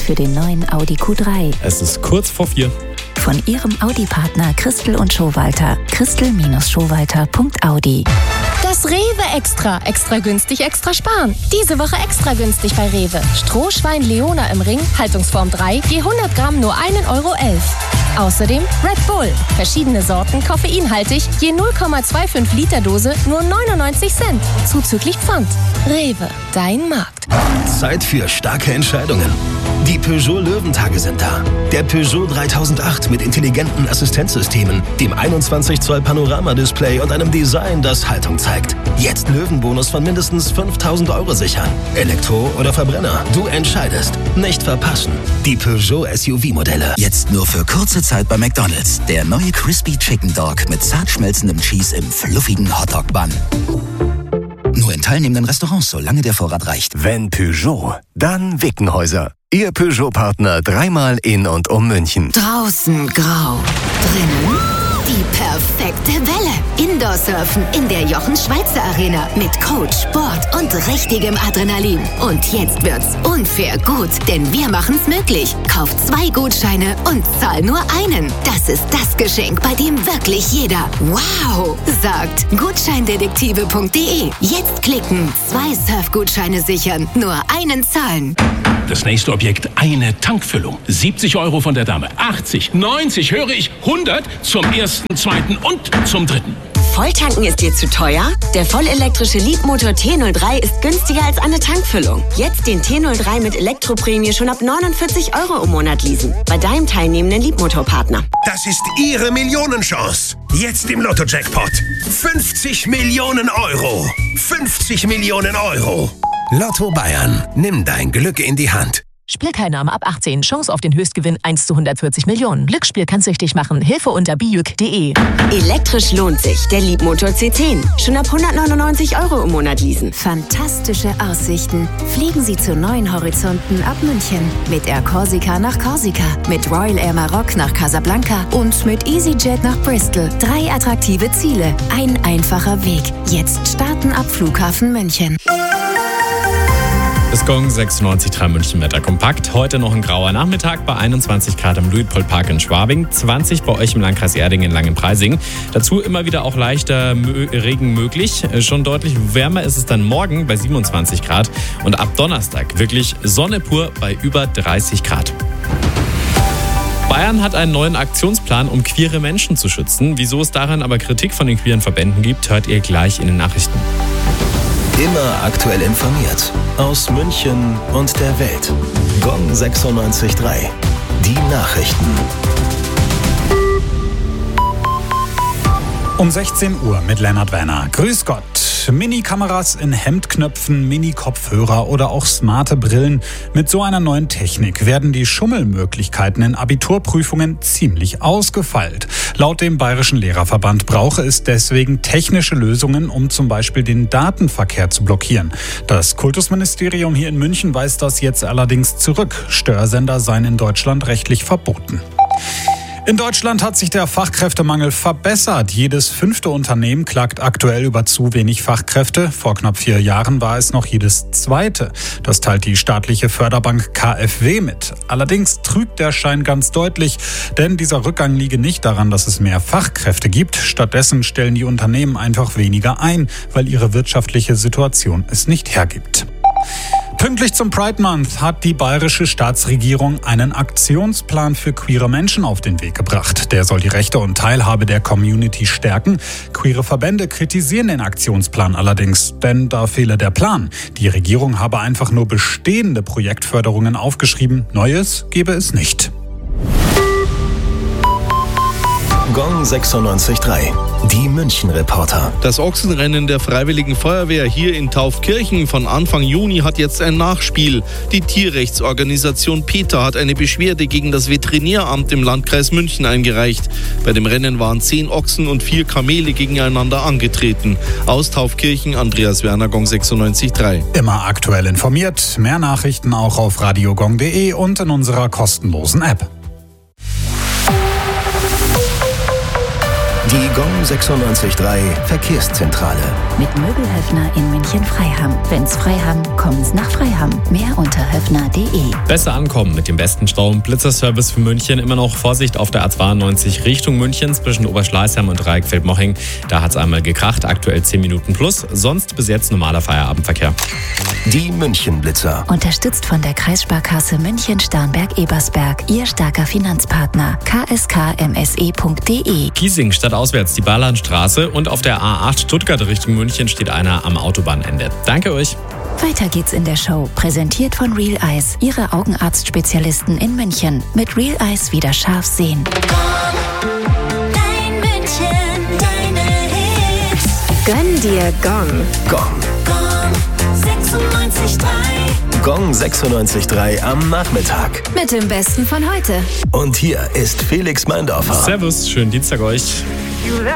Zeit für den neuen Audi Q3. Es ist kurz vor 4. Von Ihrem Audi-Partner Christel und Schowalter. Christel-Schowalter.audi. Das Rewe Extra. Extra günstig, extra sparen. Diese Woche extra günstig bei Rewe. Strohschwein Leona im Ring, Haltungsform 3, je 100 Gramm nur 1,11 Euro. Außerdem Red Bull. Verschiedene Sorten, koffeinhaltig, je 0,25 Liter Dose nur 99 Cent. Zuzüglich Pfand. Rewe, dein Markt. Zeit für starke Entscheidungen. Die Peugeot Löwentage sind da. Der Peugeot 3008 mit intelligenten Assistenzsystemen, dem 21 Zoll Panorama-Display und einem Design, das Haltung zeigt. Jetzt Löwenbonus von mindestens 5.000 Euro sichern. Elektro oder Verbrenner, du entscheidest. Nicht verpassen. Die Peugeot SUV-Modelle. Jetzt nur für kurze Zeit bei McDonald's. Der neue Crispy Chicken Dog mit zart schmelzendem Cheese im fluffigen Hotdog-Bun. Nur in teilnehmenden Restaurants, solange der Vorrat reicht. Wenn Peugeot, dann Wickenhäuser. Ihr Peugeot-Partner 3-mal in und um München. Draußen grau, drinnen die perfekte Welle. Indoor-Surfen in der Jochen-Schweizer-Arena mit Coach, Sport und richtigem Adrenalin. Und jetzt wird's unfair gut, denn wir machen's möglich. Kauft 2 Gutscheine und zahl nur einen. Das ist das Geschenk, bei dem wirklich jeder wow sagt. Gutscheindetektive.de. Jetzt klicken, 2 Surfgutscheine sichern, nur einen zahlen. Das nächste Objekt, eine Tankfüllung. 70 Euro von der Dame. 80, 90, höre ich 100 zum ersten, zweiten und zum dritten. Volltanken ist dir zu teuer? Der vollelektrische Leapmotor T03 ist günstiger als eine Tankfüllung. Jetzt den T03 mit Elektroprämie schon ab 49 Euro im Monat leasen. Bei deinem teilnehmenden Leapmotor-Partner. Das ist Ihre Millionenchance. Jetzt im Lotto-Jackpot. 50 Millionen Euro. 50 Millionen Euro. Lotto Bayern. Nimm dein Glück in die Hand. Spielteilnahme ab 18. Chance auf den Höchstgewinn 1 zu 140 Millionen. Glücksspiel kann süchtig machen. Hilfe unter biüc.de. Elektrisch lohnt sich. Der Leapmotor C10. Schon ab 199 Euro im Monat leasen. Fantastische Aussichten. Fliegen Sie zu neuen Horizonten ab München. Mit Air Corsica nach Korsika. Mit Royal Air Maroc nach Casablanca. Und mit EasyJet nach Bristol. 3 attraktive Ziele. Ein einfacher Weg. Jetzt starten ab Flughafen München. Es Gong 96,3 München Wetter kompakt. Heute noch ein grauer Nachmittag bei 21 Grad im Luitpoldpark in Schwabing, 20 bei euch im Landkreis Erding in Langenpreising. Dazu immer wieder auch leichter Regen möglich. Schon deutlich wärmer ist es dann morgen bei 27 Grad und ab Donnerstag wirklich Sonne pur bei über 30 Grad. Bayern hat einen neuen Aktionsplan, um queere Menschen zu schützen. Wieso es daran aber Kritik von den queeren Verbänden gibt, hört ihr gleich in den Nachrichten. Immer aktuell informiert. Aus München und der Welt. Gong 96,3. Die Nachrichten. Um 16 Uhr mit Lennart Werner. Grüß Gott. Mini-Kameras in Hemdknöpfen, Mini-Kopfhörer oder auch smarte Brillen. Mit so einer neuen Technik werden die Schummelmöglichkeiten in Abiturprüfungen ziemlich ausgefeilt. Laut dem Bayerischen Lehrerverband brauche es deswegen technische Lösungen, um zum Beispiel den Datenverkehr zu blockieren. Das Kultusministerium hier in München weist das jetzt allerdings zurück. Störsender seien in Deutschland rechtlich verboten. In Deutschland hat sich der Fachkräftemangel verbessert. Jedes 5. Unternehmen klagt aktuell über zu wenig Fachkräfte. Vor knapp 4 Jahren war es noch jedes 2. Das teilt die staatliche Förderbank KfW mit. Allerdings trügt der Schein ganz deutlich, denn dieser Rückgang liege nicht daran, dass es mehr Fachkräfte gibt. Stattdessen stellen die Unternehmen einfach weniger ein, weil ihre wirtschaftliche Situation es nicht hergibt. Pünktlich zum Pride Month hat die bayerische Staatsregierung einen Aktionsplan für queere Menschen auf den Weg gebracht. Der soll die Rechte und Teilhabe der Community stärken. Queere Verbände kritisieren den Aktionsplan allerdings, denn da fehle der Plan. Die Regierung habe einfach nur bestehende Projektförderungen aufgeschrieben. Neues gebe es nicht. Gong 96,3. Die München-Reporter. Das Ochsenrennen der Freiwilligen Feuerwehr hier in Taufkirchen von Anfang Juni hat jetzt ein Nachspiel. Die Tierrechtsorganisation PETA hat eine Beschwerde gegen das Veterinäramt im Landkreis München eingereicht. Bei dem Rennen waren 10 Ochsen und 4 Kamele gegeneinander angetreten. Aus Taufkirchen, Andreas Werner, Gong 96,3. Immer aktuell informiert. Mehr Nachrichten auch auf radiogong.de und in unserer kostenlosen App. Die Gong 96.3 Verkehrszentrale. Mit Möbelhöfner in München-Freiham. Wenn's Freiham, kommen's nach Freiham. Mehr unter höfner.de. Besser ankommen mit dem besten Stau- und Blitzerservice für München. Immer noch Vorsicht auf der A92 Richtung München zwischen Oberschleißheim und Dreieckfeld-Moching. Da hat's einmal gekracht, aktuell 10 Minuten plus. Sonst bis jetzt normaler Feierabendverkehr. Die München-Blitzer. Unterstützt von der Kreissparkasse München-Starnberg-Ebersberg. Ihr starker Finanzpartner. kskmse.de. Giesing statt auswärts die Ballanstraße und auf der A8 Stuttgart Richtung München steht einer am Autobahnende. Danke euch. Weiter geht's in der Show. Präsentiert von Real Eyes. Ihre Augenarztspezialisten in München. Mit Real Eyes wieder scharf sehen. Dein München, deine Hits. Gönn dir Gong. Gong. Gong 96.3. Gong 96.3 am Nachmittag. Mit dem Besten von heute. Und hier ist Felix Meindorfer. Servus, schönen Dienstag euch.